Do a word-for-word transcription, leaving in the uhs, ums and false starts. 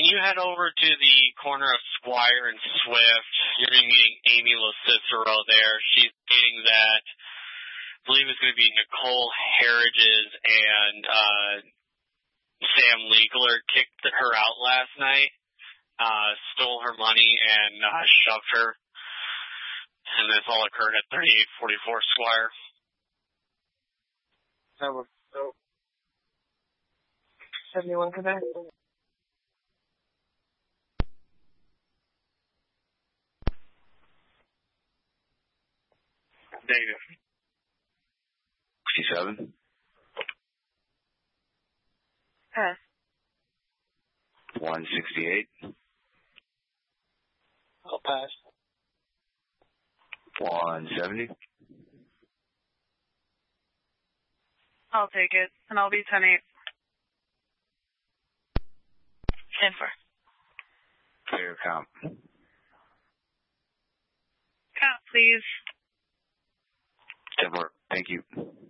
you head over to the corner of Squire and Swift? You're going to be meeting Amy LoCicero there. She's stating that I believe it's going to be Nicole Harridges and uh, Sam Legler kicked her out last night, uh, stole her money, and uh, shoved her. And this all occurred at thirty-eight forty-four Squire. That was so. seventy-one Quebec. Negative. twenty-seven. Pass. one sixty-eight. I'll pass. one seventy. I'll take it, and I'll be ten eight. ten four. Clear count. Count, please. ten four. Thank you.